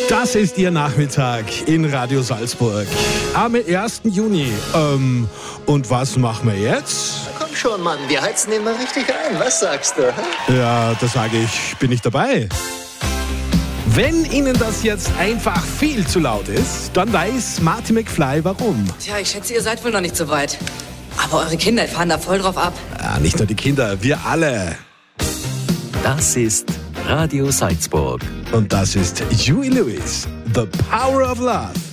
Das ist Ihr Nachmittag in Radio Salzburg am 1. Juni. Und was machen wir jetzt? Na komm schon, Mann, wir heizen ihn mal richtig ein. Was sagst du? Ja, da sage ich, bin ich dabei. Wenn Ihnen das jetzt einfach viel zu laut ist, dann weiß Marty McFly warum. Tja, ich schätze, ihr seid wohl noch nicht so weit. Aber eure Kinder fahren da voll drauf ab. Ja, nicht nur die Kinder, wir alle. Das ist Radio Salzburg. Und das ist Huey Lewis, The Power of Love.